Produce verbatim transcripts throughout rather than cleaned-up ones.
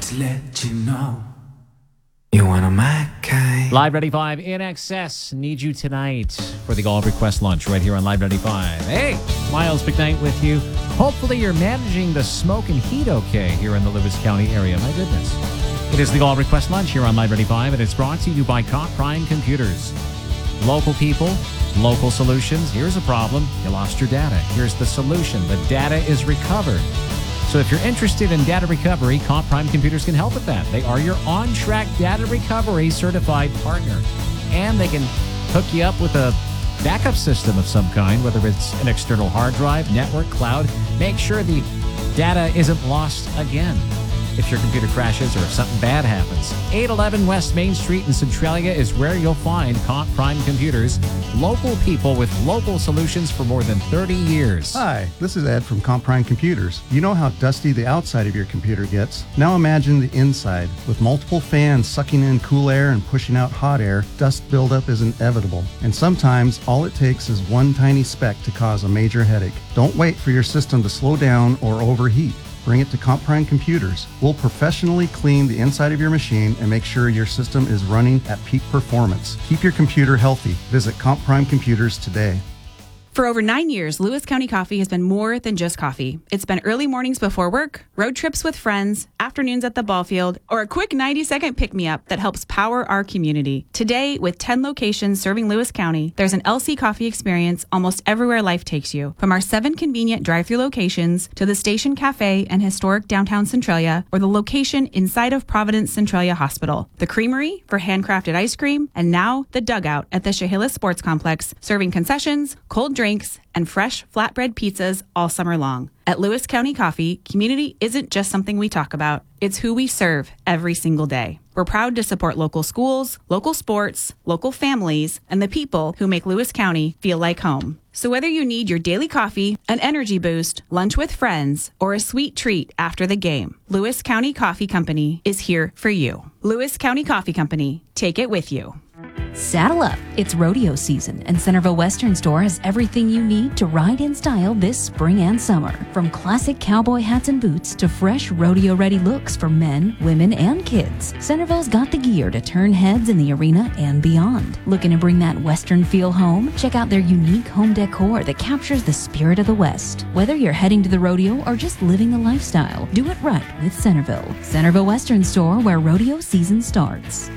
just let you know you're one of my kind. Live ninety-five in excess. Need you tonight for the All Request Lunch right here on Live ninety-five. Hey, Miles McKnight with you. Hopefully you're managing the smoke and heat okay here in the Lewis County area. My goodness. It is the All Request Lunch here on Live ninety-five, and it's brought to you by Comp Prime Computers. Local people, local solutions. Here's a problem. You lost your data. Here's the solution. The data is recovered. So if you're interested in data recovery, Comp Prime Computers can help with that. They are your on-track data recovery certified partner. And they can hook you up with a backup system of some kind, whether it's an external hard drive, network, cloud. Make sure the data isn't lost again if your computer crashes or if something bad happens. eight eleven West Main Street in Centralia is where you'll find Comp Prime Computers. Local people with local solutions for more than thirty years. Hi, this is Ed from Comp Prime Computers. You know how dusty the outside of your computer gets. Now imagine the inside. With multiple fans sucking in cool air and pushing out hot air, dust buildup is inevitable. And sometimes all it takes is one tiny speck to cause a major headache. Don't wait for your system to slow down or overheat. Bring it to Comp Prime Computers. We'll professionally clean the inside of your machine and make sure your system is running at peak performance. Keep your computer healthy. Visit Comp Prime Computers today. For over nine years, Lewis County Coffee has been more than just coffee. It's been early mornings before work, road trips with friends, afternoons at the ball field, or a quick ninety-second pick-me-up that helps power our community. Today, with ten locations serving Lewis County, there's an L C coffee experience almost everywhere life takes you. From our seven convenient drive-thru locations to the Station Cafe and historic downtown Centralia, or the location inside of Providence Centralia Hospital, the Creamery for handcrafted ice cream, and now the Dugout at the Chehalis Sports Complex, serving concessions, cold drinks, and fresh flatbread pizzas all summer long. At Lewis County Coffee, community isn't just something we talk about. It's who we serve every single day. We're proud to support local schools, local sports, local families, and the people who make Lewis County feel like home. So whether you need your daily coffee, an energy boost, lunch with friends, or a sweet treat after the game, Lewis County Coffee Company is here for you. Lewis County Coffee Company. Take it with you. Saddle up. It's rodeo season, and Centerville Western Store has everything you need to ride in style this spring and summer. From classic cowboy hats and boots to fresh rodeo-ready looks for men, women, and kids, Centerville's got the gear to turn heads in the arena and beyond. Looking to bring that Western feel home? Check out their unique home decor that captures the spirit of the West. Whether you're heading to the rodeo or just living the lifestyle, do it right with Centerville. Centerville Western Store, where rodeo season starts.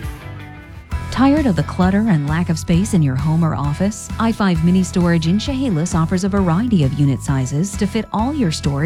Tired of the clutter and lack of space in your home or office? I five Mini Storage in Chehalis offers a variety of unit sizes to fit all your storage